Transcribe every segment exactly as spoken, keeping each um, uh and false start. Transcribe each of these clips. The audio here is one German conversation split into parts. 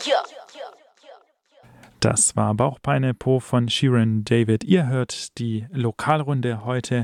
Das war Bauchbeine Po von Shirin David. Ihr hört die Lokalrunde heute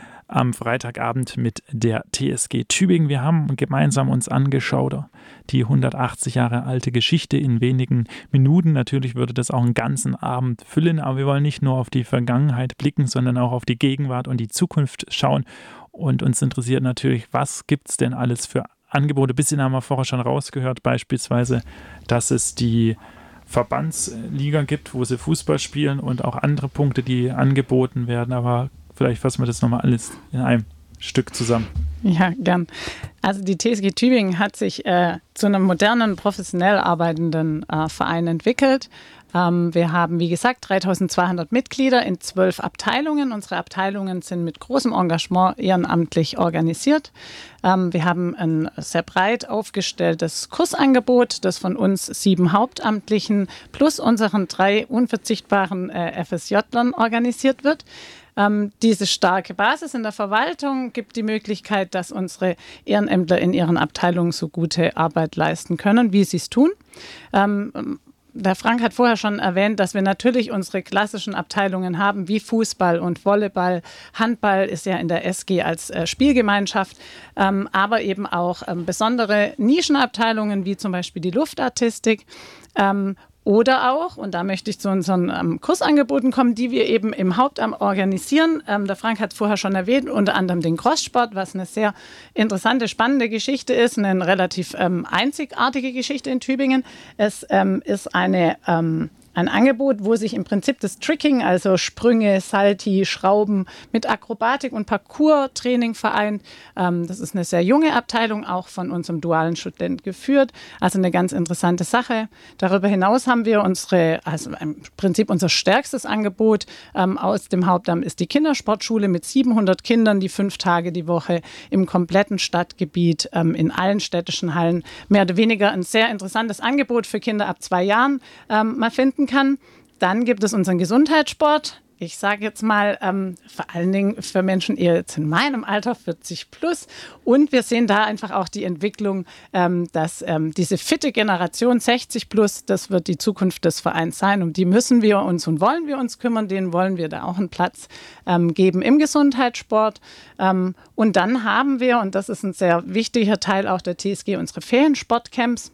am Freitagabend mit der T S G Tübingen. Wir haben gemeinsam uns angeschaut, die hundertachtzig Jahre alte Geschichte in wenigen Minuten. Natürlich würde das auch einen ganzen Abend füllen, aber wir wollen nicht nur auf die Vergangenheit blicken, sondern auch auf die Gegenwart und die Zukunft schauen. Und uns interessiert natürlich, was gibt es denn alles für Angebote? Ein bisschen haben wir vorher schon rausgehört, beispielsweise, dass es die Verbandsliga gibt, wo sie Fußball spielen und auch andere Punkte, die angeboten werden. Aber vielleicht fassen wir das nochmal alles in einem Stück zusammen. Ja, gern. Also die T S G Tübingen hat sich äh, zu einem modernen, professionell arbeitenden äh, Verein entwickelt. Ähm, wir haben, wie gesagt, dreitausendzweihundert Mitglieder in zwölf Abteilungen. Unsere Abteilungen sind mit großem Engagement ehrenamtlich organisiert. Ähm, wir haben ein sehr breit aufgestelltes Kursangebot, das von uns sieben Hauptamtlichen plus unseren drei unverzichtbaren äh, F S J-Lern organisiert wird. Ähm, diese starke Basis in der Verwaltung gibt die Möglichkeit, dass unsere Ehrenämtler in ihren Abteilungen so gute Arbeit leisten können, wie sie es tun. Ähm, Der Frank hat vorher schon erwähnt, dass wir natürlich unsere klassischen Abteilungen haben, wie Fußball und Volleyball. Handball ist ja in der S G als äh, Spielgemeinschaft, ähm, aber eben auch ähm, besondere Nischenabteilungen, wie zum Beispiel die Luftartistik. Ähm, Oder auch, und da möchte ich zu unseren ähm, Kursangeboten kommen, die wir eben im Hauptamt organisieren. Ähm, der Frank hat es vorher schon erwähnt, unter anderem den Crosssport, was eine sehr interessante, spannende Geschichte ist, eine relativ ähm, einzigartige Geschichte in Tübingen. Es ähm, ist eine... Ähm, Ein Angebot, wo sich im Prinzip das Tricking, also Sprünge, Salti, Schrauben mit Akrobatik und Parcours-Training vereint. Ähm, das ist eine sehr junge Abteilung, auch von unserem dualen Student geführt. Also eine ganz interessante Sache. Darüber hinaus haben wir unsere, also im Prinzip unser stärkstes Angebot ähm, aus dem Hauptamt ist die Kindersportschule mit siebenhundert Kindern, die fünf Tage die Woche im kompletten Stadtgebiet ähm, in allen städtischen Hallen mehr oder weniger ein sehr interessantes Angebot für Kinder ab zwei Jahren ähm, mal finden kann. Dann gibt es unseren Gesundheitssport. Ich sage jetzt mal, ähm, vor allen Dingen für Menschen eher jetzt in meinem Alter, vierzig plus. Und wir sehen da einfach auch die Entwicklung, ähm, dass ähm, diese fitte Generation sechzig plus, das wird die Zukunft des Vereins sein. Um die müssen wir uns und wollen wir uns kümmern. Denen wollen wir da auch einen Platz ähm, geben im Gesundheitssport. Ähm, und dann haben wir, und das ist ein sehr wichtiger Teil auch der T S G, unsere Feriensportcamps.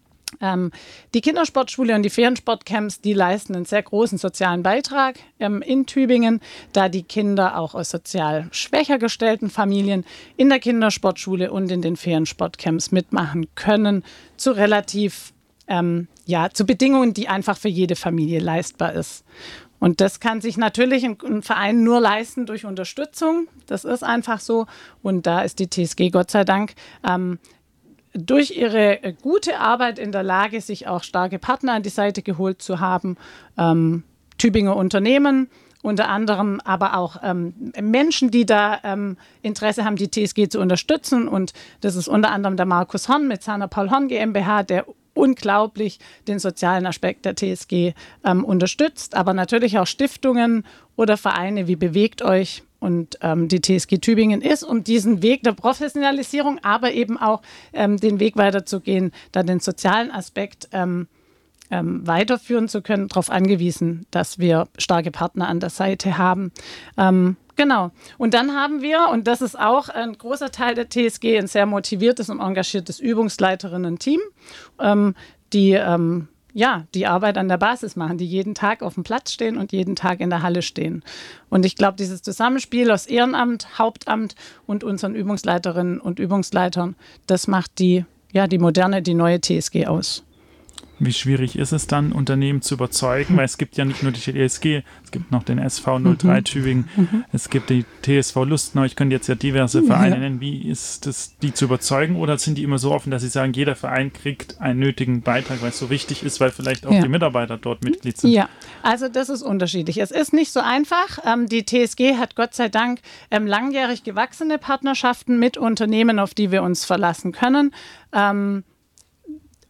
Ähm, die Kindersportschule und die Feriensportcamps, die leisten einen sehr großen sozialen Beitrag ähm, in Tübingen, da die Kinder auch aus sozial schwächer gestellten Familien in der Kindersportschule und in den Feriensportcamps mitmachen können, zu relativ, ähm, ja, zu Bedingungen, die einfach für jede Familie leistbar ist. Und das kann sich natürlich ein, ein Verein nur leisten durch Unterstützung. Das ist einfach so. Und da ist die T S G Gott sei Dank ähm, durch ihre gute Arbeit in der Lage, sich auch starke Partner an die Seite geholt zu haben. Ähm, Tübinger Unternehmen, unter anderem aber auch ähm, Menschen, die da ähm, Interesse haben, die T S G zu unterstützen. Und das ist unter anderem der Markus Horn mit seiner Paul Horn GmbH, der unglaublich den sozialen Aspekt der T S G ähm, unterstützt. Aber natürlich auch Stiftungen oder Vereine wie Bewegt euch. Und ähm, die T S G Tübingen ist, um diesen Weg der Professionalisierung, aber eben auch ähm, den Weg weiterzugehen, da den sozialen Aspekt ähm, ähm, weiterführen zu können, darauf angewiesen, dass wir starke Partner an der Seite haben. Ähm, genau. Und dann haben wir, und das ist auch ein großer Teil der T S G, ein sehr motiviertes und engagiertes Übungsleiterinnen-Team, ähm, die ähm, ja, die Arbeit an der Basis machen, die jeden Tag auf dem Platz stehen und jeden Tag in der Halle stehen. Und ich glaube, dieses Zusammenspiel aus Ehrenamt, Hauptamt und unseren Übungsleiterinnen und Übungsleitern, das macht die, ja, die moderne, die neue T S G aus. Wie schwierig ist es dann, Unternehmen zu überzeugen? Weil es gibt ja nicht nur die T S G, es gibt noch den S V null drei mhm. Tübingen, mhm. es gibt die T S V Lustenau, ich könnte jetzt ja diverse Vereine ja. nennen. Wie ist es, die zu überzeugen? Oder sind die immer so offen, dass sie sagen, jeder Verein kriegt einen nötigen Beitrag, weil es so wichtig ist, weil vielleicht auch ja. die Mitarbeiter dort Mitglied sind? Ja, also das ist unterschiedlich. Es ist nicht so einfach. Ähm, die T S G hat Gott sei Dank ähm, langjährig gewachsene Partnerschaften mit Unternehmen, auf die wir uns verlassen können. Ähm,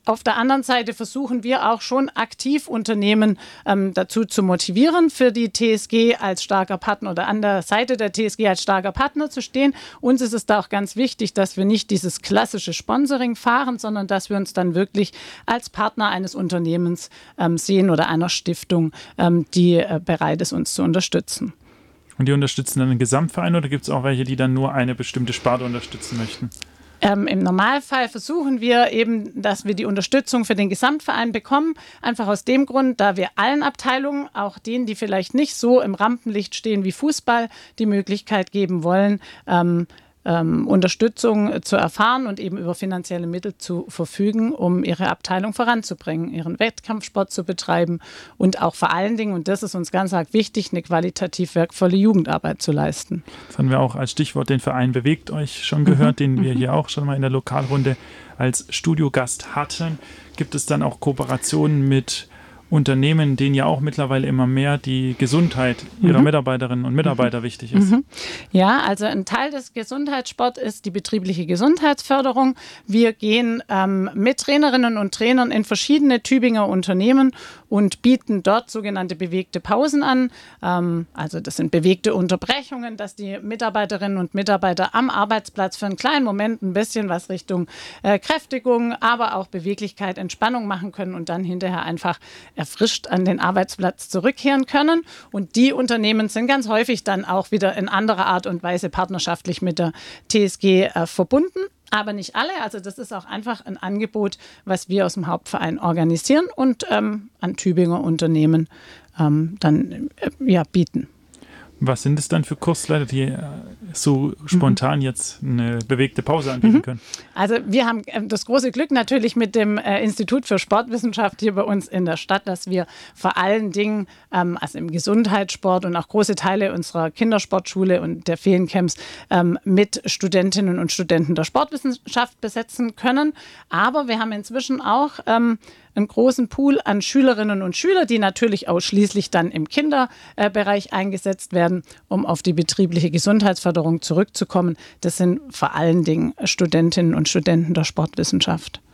auf der anderen Seite versuchen wir auch schon aktiv Unternehmen ähm, dazu zu motivieren, für die T S G als starker Partner oder an der Seite der T S G als starker Partner zu stehen. Uns ist es da auch ganz wichtig, dass wir nicht dieses klassische Sponsoring fahren, sondern dass wir uns dann wirklich als Partner eines Unternehmens ähm, sehen oder einer Stiftung, ähm, die äh, bereit ist, uns zu unterstützen. Und die unterstützen dann den Gesamtverein oder gibt es auch welche, die dann nur eine bestimmte Sparte unterstützen möchten? Ähm, Im Normalfall versuchen wir eben, dass wir die Unterstützung für den Gesamtverein bekommen. Einfach aus dem Grund, da wir allen Abteilungen, auch denen, die vielleicht nicht so im Rampenlicht stehen wie Fußball, die Möglichkeit geben wollen, ähm, ähm, Unterstützung zu erfahren und eben über finanzielle Mittel zu verfügen, um ihre Abteilung voranzubringen, ihren Wettkampfsport zu betreiben und auch vor allen Dingen, und das ist uns ganz arg wichtig, eine qualitativ wertvolle Jugendarbeit zu leisten. Das haben wir auch als Stichwort den Verein Bewegt euch schon gehört, mhm. den wir hier auch schon mal in der Lokalrunde als Studiogast hatten. Gibt es dann auch Kooperationen mit Unternehmen, denen ja auch mittlerweile immer mehr die Gesundheit ihrer mhm. Mitarbeiterinnen und Mitarbeiter mhm. wichtig ist? Mhm. Ja, also ein Teil des Gesundheitssports ist die betriebliche Gesundheitsförderung. Wir gehen ähm, mit Trainerinnen und Trainern in verschiedene Tübinger Unternehmen und bieten dort sogenannte bewegte Pausen an. Ähm, also das sind bewegte Unterbrechungen, dass die Mitarbeiterinnen und Mitarbeiter am Arbeitsplatz für einen kleinen Moment ein bisschen was Richtung äh, Kräftigung, aber auch Beweglichkeit, Entspannung machen können und dann hinterher einfach erfrischt an den Arbeitsplatz zurückkehren können. Und die Unternehmen sind ganz häufig dann auch wieder in anderer Art und Weise partnerschaftlich mit der T S G äh, verbunden. Aber nicht alle. Also das ist auch einfach ein Angebot, was wir aus dem Hauptverein organisieren und ähm, an Tübinger Unternehmen ähm, dann äh, ja, bieten. Was sind es dann für Kursleiter, die so spontan jetzt eine bewegte Pause anbieten können? Also wir haben das große Glück natürlich mit dem Institut für Sportwissenschaft hier bei uns in der Stadt, dass wir vor allen Dingen, also im Gesundheitssport und auch große Teile unserer Kindersportschule und der Feriencamps mit Studentinnen und Studenten der Sportwissenschaft besetzen können. Aber wir haben inzwischen auch einen großen Pool an Schülerinnen und Schülern, die natürlich ausschließlich dann im Kinderbereich eingesetzt werden, um auf die betriebliche Gesundheitsförderung zurückzukommen. Das sind vor allen Dingen Studentinnen und Studenten der Sportwissenschaft.